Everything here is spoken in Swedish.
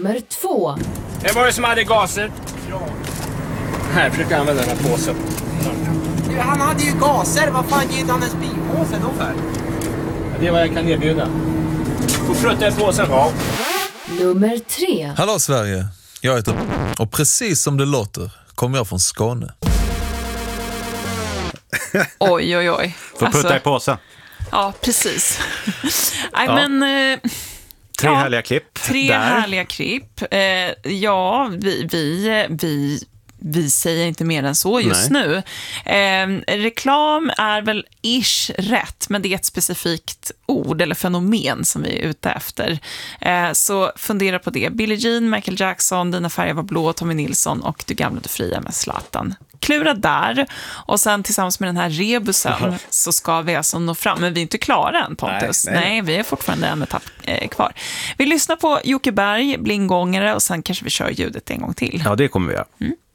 Nummer 2. Vem var det som hade gaser? Ja. Här, försöker använda den här påsen. Han hade ju gaser. Vad fan ger han en spinpåse då för? Det är vad jag kan erbjuda. Får prutta i påsen. Ja. Nummer 3. Hallå Sverige, jag heter och precis som det låter kommer jag från Skåne. Oj, oj, oj. Får putta i påsen. Ja, precis. Nej, Ja. men... Tre härliga klipp. Tre härliga klipp. Ja, vi säger inte mer än så just nu. Reklam är väl ish rätt, men det är ett specifikt ord eller fenomen som vi är ute efter. Så fundera på det. Billie Jean, Michael Jackson, Dina färger var blå, Tommy Nilsson och Du gamla, du fria med Zlatan. Klura där, och sen tillsammans med den här rebusen så ska vi alltså nå fram, men vi är inte klara än, Pontus. Nej, vi är fortfarande en etapp kvar. Vi lyssnar på Jocke Berg, Blindgångare, och sen kanske vi kör ljudet en gång till. Ja, det kommer vi göra.